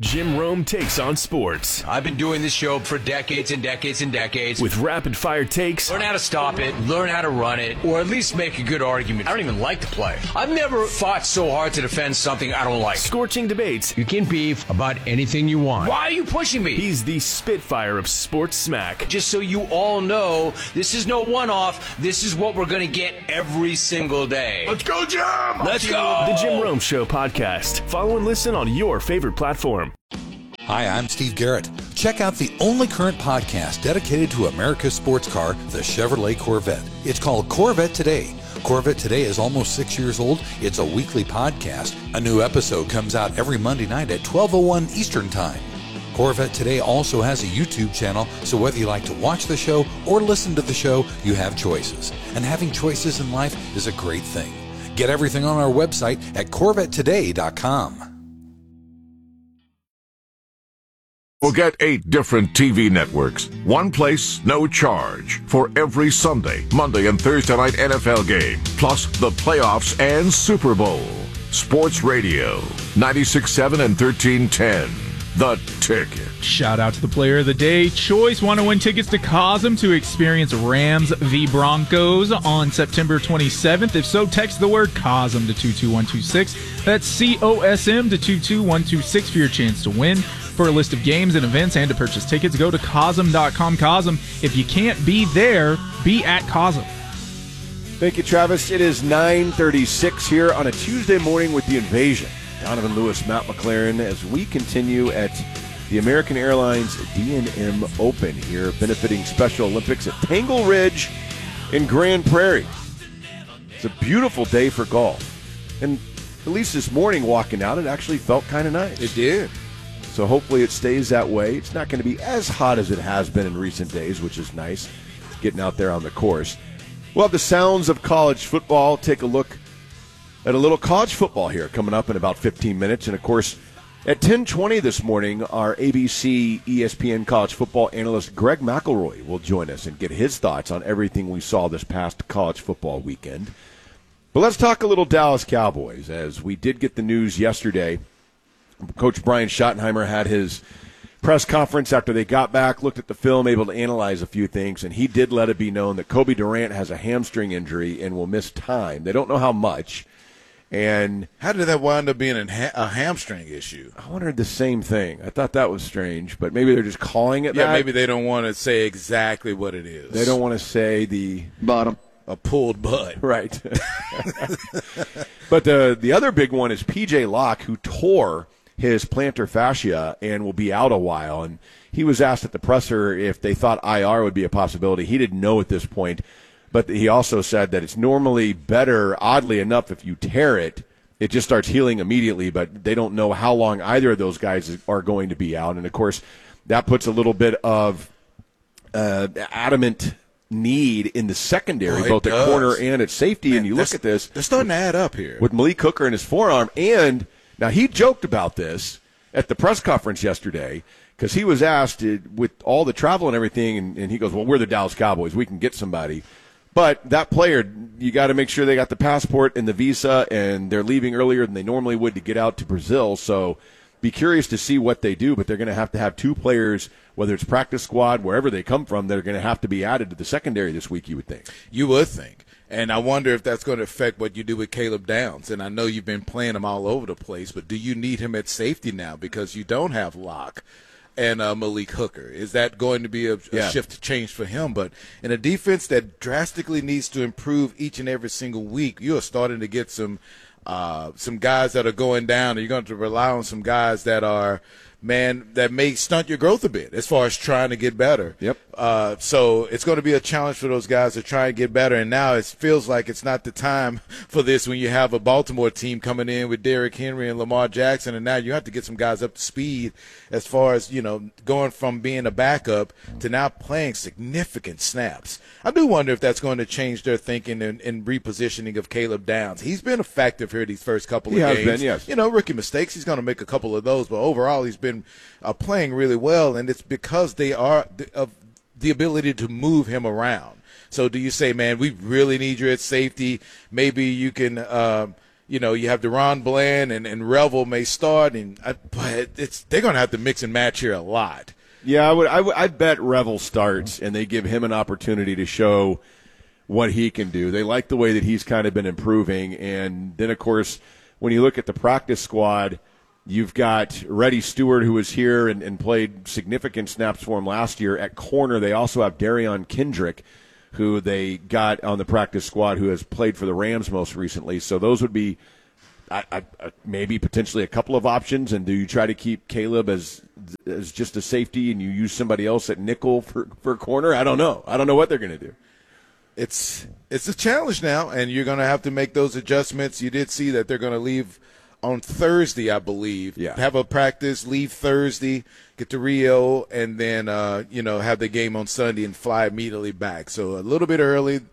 Jim Rome takes on sports. I've been doing this show for decades and decades and decades. With rapid-fire takes. Learn how to stop it, learn how to run it, or at least make a good argument. I don't even like the play. I've never fought so hard to defend something I don't like. Scorching debates. You can beef about anything you want. Why are you pushing me? He's the Spitfire of sports smack. Just so you all know, this is no one-off. This is what we're going to get every single day. Let's go, Jim! Let's go! The Jim Rome Show podcast. Follow and listen on your favorite platform. Hi, I'm Steve Garrett. Check out the only current podcast dedicated to America's sports car, the Chevrolet Corvette. It's called Corvette Today. Corvette Today is almost 6 years old. It's a weekly podcast. A new episode comes out every Monday night at 12:01 Eastern Time. Corvette Today also has a YouTube channel, so whether you like to watch the show or listen to the show, you have choices. And having choices in life is a great thing. Get everything on our website at CorvetteToday.com. We'll get 8 different TV networks. One place, no charge. For every Sunday, Monday, and Thursday night NFL game. Plus the playoffs and Super Bowl. Sports Radio, 96.7 and 1310. The Ticket. Shout out to the player of the day. Choice want to win tickets to Cosm to experience Rams v. Broncos on September 27th. If so, text the word Cosm to 22126. That's COSM to 22126 for your chance to win. For a list of games and events and to purchase tickets, go to Cosm.com. Cosm, if you can't be there, be at Cosm. Thank you, Travis. It is 9:36 here on a Tuesday morning with The Invasion. Donovan Lewis, Matt McLaren, as we continue at the American Airlines D&M Open here, benefiting Special Olympics at Tangle Ridge in Grand Prairie. It's a beautiful day for golf. And at least this morning walking out, it actually felt kind of nice. It did. So hopefully it stays that way. It's not going to be as hot as it has been in recent days, which is nice, getting out there on the course. We'll have the sounds of college football. Take a look at a little college football here coming up in about 15 minutes. And, of course, at 10:20 this morning, our ABC ESPN college football analyst Greg McElroy will join us and get his thoughts on everything we saw this past college football weekend. But let's talk a little Dallas Cowboys, as we did get the news yesterday. Coach Brian Schottenheimer had his press conference after they got back, looked at the film, able to analyze a few things, and he did let it be known that Kobe Durant has a hamstring injury and will miss time. They don't know how much. And how did that wind up being a hamstring issue? I wondered the same thing. I thought that was strange, but maybe they're just calling it that. Yeah, maybe they don't want to say exactly what it is. They don't want to say the bottom. A pulled butt. Right. But the other big one is P.J. Locke, who tore his plantar fascia and will be out a while. And he was asked at the presser if they thought IR would be a possibility. He didn't know at this point. But he also said that it's normally better, oddly enough, if you tear it, it just starts healing immediately. But they don't know how long either of those guys are going to be out. And, of course, that puts a little bit of adamant need in the secondary, both at corner and at safety. Man, and you look at this. They're starting to add up here. With Malik Hooker in his forearm. And now he joked about this at the press conference yesterday, because he was asked with all the travel and everything, and he goes, well, we're the Dallas Cowboys. We can get somebody. But that player, you got to make sure they got the passport and the visa, and they're leaving earlier than they normally would to get out to Brazil. So be curious to see what they do, but they're going to have 2 players, whether it's practice squad, wherever they come from, that are going to have to be added to the secondary this week, you would think. You would think. And I wonder if that's going to affect what you do with Caleb Downs. And I know you've been playing him all over the place, but do you need him at safety now because you don't have Locke and Malik Hooker? Is that going to be a shift change for him? But in a defense that drastically needs to improve each and every single week, you are starting to get some guys that are going down, and you're going to rely on some guys that are, that may stunt your growth a bit as far as trying to get better. Yep. So it's going to be a challenge for those guys to try and get better. And now it feels like it's not the time for this when you have a Baltimore team coming in with Derrick Henry and Lamar Jackson. And now you have to get some guys up to speed as far as, going from being a backup to now playing significant snaps. I do wonder if that's going to change their thinking and repositioning of Caleb Downs. He's been effective here these first couple of games. He has been, yes. Rookie mistakes. He's going to make a couple of those. But overall, he's been playing really well. And it's because they are of the ability to move him around. So do you say, man, we really need you at safety? Maybe you can you have DeRon Bland and Revel may start, but they're going to have to mix and match here a lot. Yeah, I bet Revel starts, and they give him an opportunity to show what he can do. They like the way that he's kind of been improving. And then, of course, when you look at the practice squad, you've got Reddy Stewart, who was here and played significant snaps for him last year. At corner, they also have Darion Kendrick, who they got on the practice squad, who has played for the Rams most recently. So those would be maybe potentially a couple of options. And do you try to keep Caleb as just a safety and you use somebody else at nickel for corner? I don't know. I don't know what they're going to do. It's a challenge now, and you're going to have to make those adjustments. You did see that they're going to leave on Thursday, I believe. Yeah. Have a practice, leave Thursday, get to Rio, and then have the game on Sunday and fly immediately back. So a little bit earlier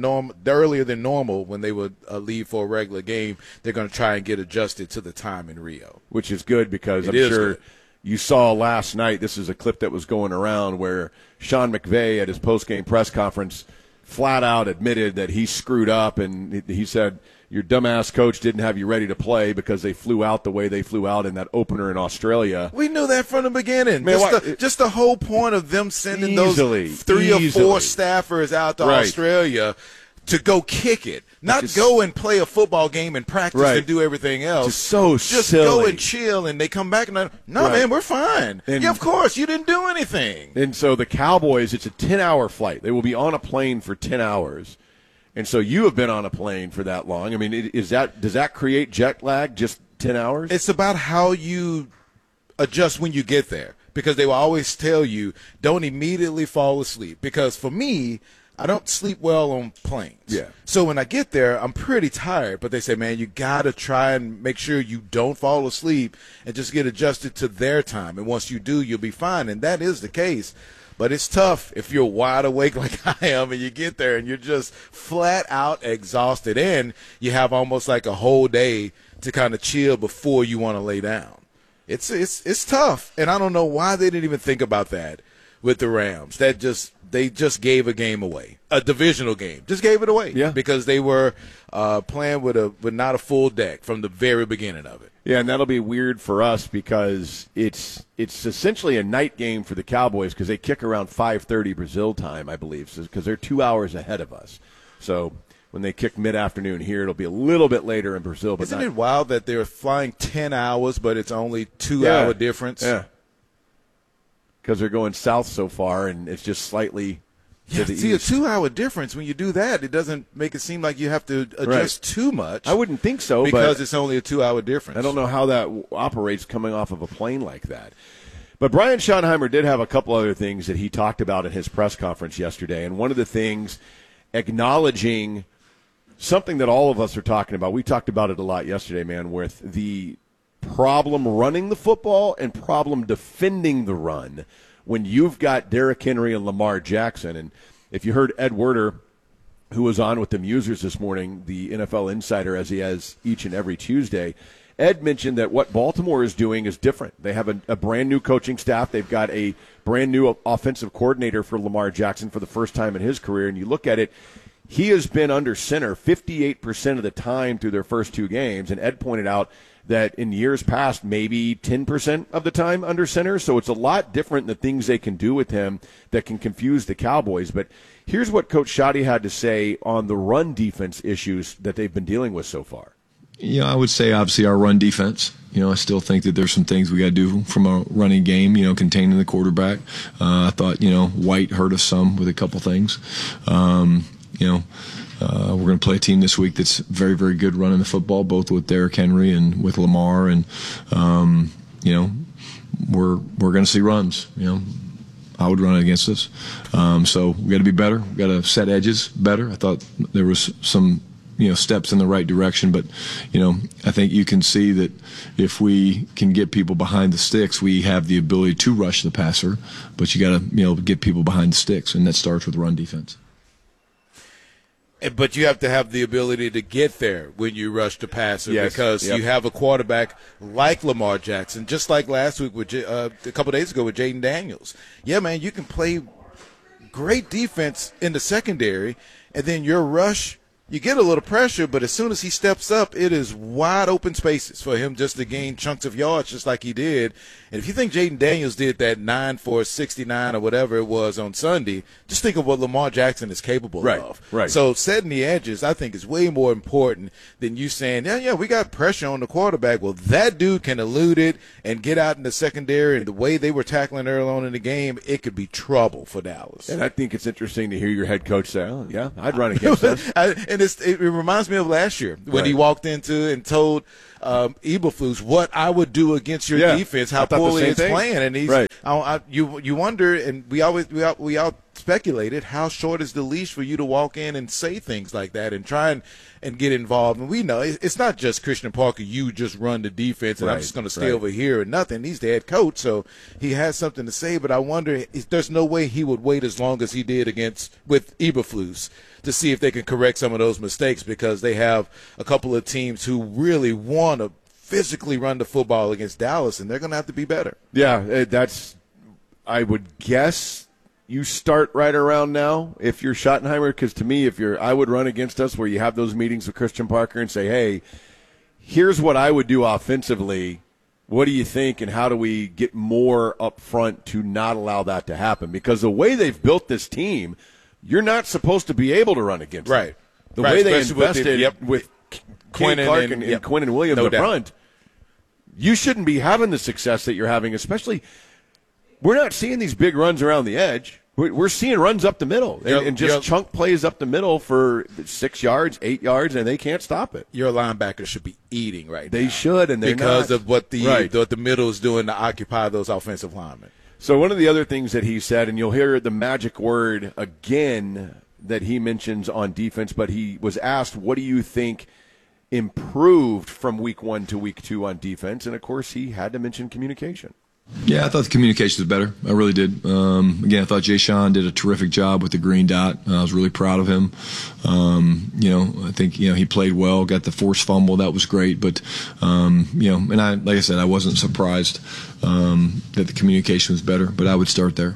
than normal when they would leave for a regular game. They're going to try and get adjusted to the time in Rio, which is good because I'm sure you saw last night. This is a clip that was going around where Sean McVay at his post-game press conference flat out admitted that he screwed up, and he said, your dumbass coach didn't have you ready to play because they flew out the way they flew out in that opener in Australia. We knew that from the beginning. Man, just the whole point of them sending those 3 or 4 staffers out to Australia to go kick it, not go and play a football game and practice and do everything else. Just silly. Go and chill, and they come back and man, we're fine. And of course, you didn't do anything. And so the Cowboys, it's a 10-hour flight. They will be on a plane for 10 hours. And so you have been on a plane for that long. I mean, does that create jet lag, just 10 hours? It's about how you adjust when you get there, because they will always tell you, don't immediately fall asleep. Because for me, I don't sleep well on planes. Yeah. So when I get there, I'm pretty tired. But they say, man, you got to try and make sure you don't fall asleep and just get adjusted to their time. And once you do, you'll be fine. And that is the case. But it's tough if you're wide awake like I am and you get there and you're just flat out exhausted. And you have almost like a whole day to kind of chill before you want to lay down. It's tough. And I don't know why they didn't even think about that with the Rams. They just gave a game away, a divisional game. Just gave it away because they were playing with not a full deck from the very beginning of it. Yeah, and that'll be weird for us because it's essentially a night game for the Cowboys because they kick around 5:30 Brazil time, I believe, because they're 2 hours ahead of us. So when they kick mid-afternoon here, it'll be a little bit later in Brazil. But isn't it wild that they're flying 10 hours, but it's only 2-hour difference? Yeah. Because they're going south so far, and it's just slightly to the east. A 2-hour difference, when you do that, it doesn't make it seem like you have to adjust too much. I wouldn't think so. Because it's only a 2-hour difference. I don't know how that operates coming off of a plane like that. But Brian Schottenheimer did have a couple other things that he talked about in his press conference yesterday, and one of the things, acknowledging something that all of us are talking about. We talked about it a lot yesterday, man, with the problem running the football and problem defending the run when you've got Derrick Henry and Lamar Jackson. And if you heard Ed Werder, who was on with the Musers this morning, the NFL insider, as he has each and every Tuesday, Ed mentioned that what Baltimore is doing is different. They have a brand-new coaching staff. They've got a brand-new offensive coordinator for Lamar Jackson for the first time in his career. And you look at it, he has been under center 58% of the time through their first 2 games. And Ed pointed out that in years past, maybe 10% of the time under center. So it's a lot different than the things they can do with him that can confuse the Cowboys. But here's what Coach Schotty had to say on the run defense issues that they've been dealing with so far. Yeah, I would say obviously our run defense. I still think that there's some things we got to do from a running game, containing the quarterback. I thought, White hurt us some with a couple things. We're going to play a team this week that's very, very good running the football, both with Derrick Henry and with Lamar. And, we're going to see runs. I would run against us. So we got to be better. We got to set edges better. I thought there was some, steps in the right direction. But, I think you can see that if we can get people behind the sticks, we have the ability to rush the passer. But you got to, get people behind the sticks, and that starts with run defense. But you have to have the ability to get there when you rush the passer because you have a quarterback like Lamar Jackson, just like last week with a couple of days ago with Jaden Daniels. Yeah, man, you can play great defense in the secondary, and then your rush you get a little pressure, but as soon as he steps up, it is wide open spaces for him just to gain chunks of yards just like he did. And if you think Jaden Daniels did that 9 for 69 or whatever it was on Sunday, just think of what Lamar Jackson is capable of. Right. So setting the edges, I think, is way more important than you saying, yeah, we got pressure on the quarterback. Well, that dude can elude it and get out in the secondary. And the way they were tackling early on in the game, it could be trouble for Dallas. And I think it's interesting to hear your head coach say, oh, yeah, I'd run against us. And it reminds me of last year when he walked into and told Eberflus what I would do against your defense, how poorly it's playing. And he's you wonder, and we all speculated, how short is the leash for you to walk in and say things like that and try and get involved. And we know it's not just Christian Parker, you just run the defense and I'm just going to stay over here and nothing. He's the head coach, so he has something to say. But I wonder if there's no way he would wait as long as he did with Eberflus to see if they can correct some of those mistakes, because they have a couple of teams who really want to physically run the football against Dallas, and they're going to have to be better. Yeah, I would guess you start right around now if you're Schottenheimer, because to me, I would run against us where you have those meetings with Christian Parker and say, hey, here's what I would do offensively. What do you think, and how do we get more up front to not allow that to happen? Because the way they've built this team, you're not supposed to be able to run against them. The way they invested with Quinn Clark and Quinn and Williams up front, you shouldn't be having the success that you're having, especially we're not seeing these big runs around the edge. We're seeing runs up the middle and just chunk plays up the middle for 6 yards, 8 yards, and they can't stop it. Your linebackers should be eating right now. They should, and they're because not. Of what the middle is doing to occupy those offensive linemen. So one of the other things that he said, and you'll hear the magic word again that he mentions on defense, but he was asked, what do you think improved from week 1 to week 2 on defense? And, of course, he had to mention communication. Yeah, I thought the communication was better. I really did. Again, I thought Jay Sean did a terrific job with the green dot. I was really proud of him. I think, he played well, got the forced fumble. That was great. But, and like I said, I wasn't surprised that the communication was better, but I would start there.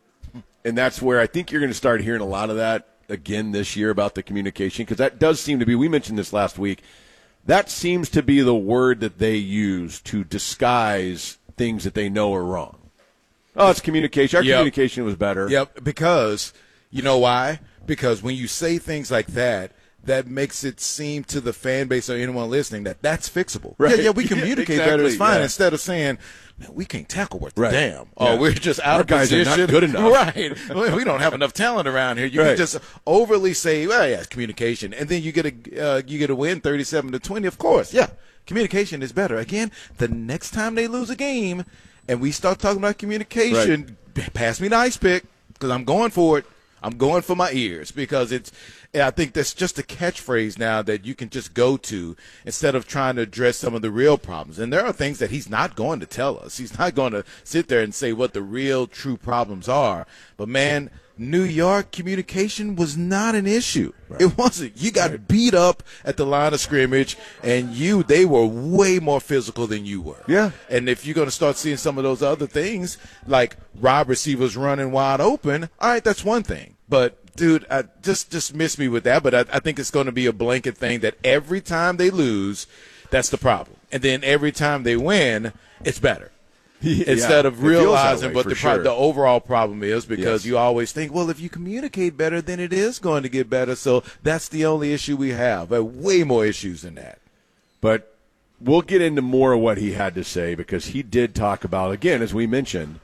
And that's where I think you're going to start hearing a lot of that again this year about the communication, because that does seem to be, we mentioned this last week, that seems to be the word that they use to disguise things that they know are wrong. Oh, it's communication. Our communication was better. Yep, because you know why? Because when you say things like that, that makes it seem to the fan base or anyone listening that that's fixable. Right. Yeah, we communicate better. It's fine. Instead of saying, man, we can't tackle worth the damn. Oh, we're just out of position. Guys are not good enough. Right. We don't have enough talent around here. You can just overly say, well, yeah, it's communication. And then you get a win 37-20, of course. Yeah. Communication is better. Again, the next time they lose a game and we start talking about communication, pass me the ice pick, because I'm going for it. I'm going for my ears, because I think that's just a catchphrase now that you can just go to instead of trying to address some of the real problems. And there are things that he's not going to tell us. He's not going to sit there and say what the real true problems are. But, man, New York communication was not an issue. It wasn't. You got beat up at the line of scrimmage, and they were way more physical than you were. Yeah. And if you're going to start seeing some of those other things, like wide receivers running wide open, all right, that's one thing. But, dude, just miss me with that. But I think it's going to be a blanket thing that every time they lose, that's the problem. And then every time they win, it's better. Instead of realizing what the overall problem is, because you always think, well, if you communicate better, then it is going to get better. So that's the only issue we have. Way more issues than that. But we'll get into more of what he had to say, because he did talk about, again, as we mentioned,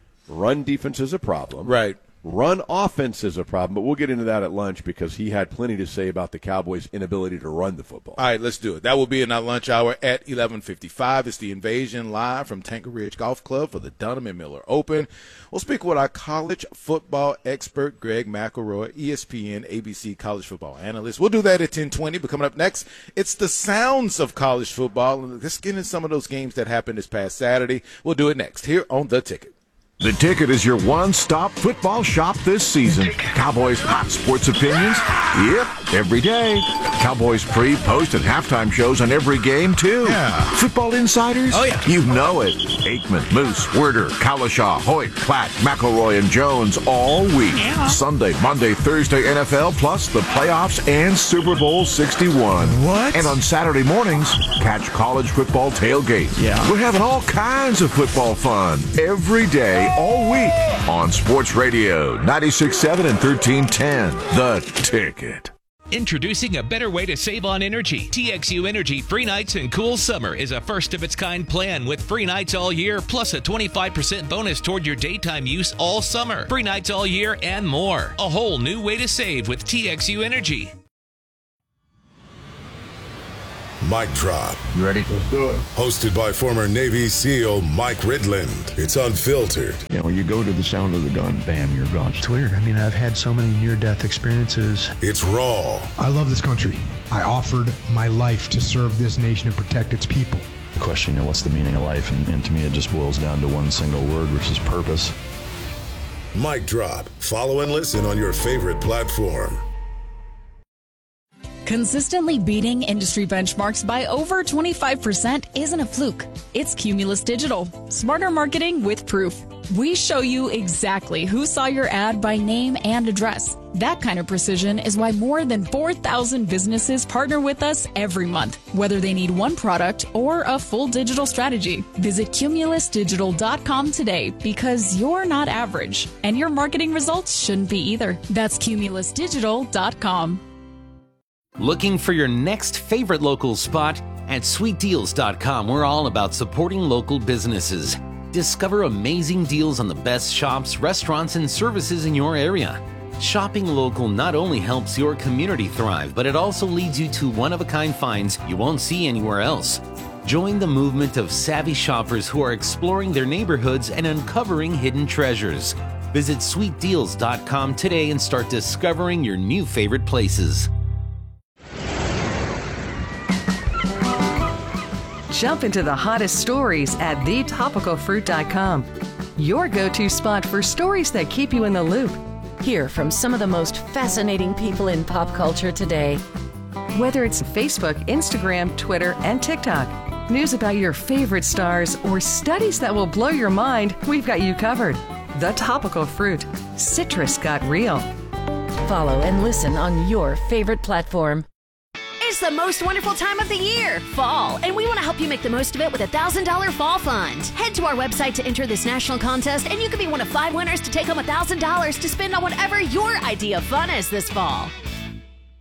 run defense is a problem. Right. Run offense is a problem, but we'll get into that at lunch, because he had plenty to say about the Cowboys' inability to run the football. All right, let's do it. That will be in our lunch hour at 11:55. It's the Invasion live from Tanker Ridge Golf Club for the Dunham and Miller Open. We'll speak with our college football expert, Greg McElroy, ESPN, ABC college football analyst. We'll do that at 10:20. But coming up next, it's the sounds of college football. Let's get into some of those games that happened this past Saturday. We'll do it next here on The Ticket. The Ticket is your one-stop football shop this season. Cowboys hot sports opinions? Yep, every day. Cowboys pre, post, and halftime shows on every game, too. Yeah. Football insiders? Oh, yeah. You know it. Aikman, Moose, Werder, Kalashaw, Hoyt, Platt, McElroy, and Jones all week. Yeah. Sunday, Monday, Thursday, NFL, plus the playoffs and Super Bowl 61. What? And on Saturday mornings, catch college football tailgate. Yeah. We're having all kinds of football fun every day, all week on Sports Radio 96.7 and 1310. The Ticket. Introducing a better way to save on energy. TXU Energy Free Nights and Cool Summer is a first-of-its-kind plan with free nights all year, plus a 25% bonus toward your daytime use all summer. Free nights all year and more. A whole new way to save with TXU Energy. Mic Drop. You ready? Let's do it. Hosted by former Navy SEAL Mike Ridland. It's unfiltered. You know, when you go to the sound of the gun, bam, you're gone. It's weird. I mean, I've had so many near-death experiences. It's raw. I love this country. I offered my life to serve this nation and protect its people. The question, you know, what's the meaning of life? And to me, it just boils down to one single word, which is purpose. Mic Drop. Follow and listen on your favorite platform. Consistently beating industry benchmarks by over 25% isn't a fluke. It's Cumulus Digital. Smarter marketing with proof. We show you exactly who saw your ad by name and address. That kind of precision is why more than 4,000 businesses partner with us every month, whether they need one product or a full digital strategy. Visit cumulusdigital.com today because you're not average, and your marketing results shouldn't be either. That's cumulusdigital.com. Looking for your next favorite local spot? At sweetdeals.com, we're all about supporting local businesses. Discover amazing deals on the best shops, restaurants, and services in your area. Shopping local not only helps your community thrive, but it also leads you to one-of-a-kind finds you won't see anywhere else. Join the movement of savvy shoppers who are exploring their neighborhoods and uncovering hidden treasures. Visit sweetdeals.com today and start discovering your new favorite places. Jump into the hottest stories at thetopicalfruit.com. Your go-to spot for stories that keep you in the loop. Hear from some of the most fascinating people in pop culture today. Whether it's Facebook, Instagram, Twitter, and TikTok, news about your favorite stars, or studies that will blow your mind, we've got you covered. The Topical Fruit. Citrus got real. Follow and listen on your favorite platform. It's the most wonderful time of the year, fall, and we want to help you make the most of it with a $1,000 fall fund. Head to our website to enter this national contest, and you could be one of 5 winners to take home $1,000 to spend on whatever your idea of fun is this fall.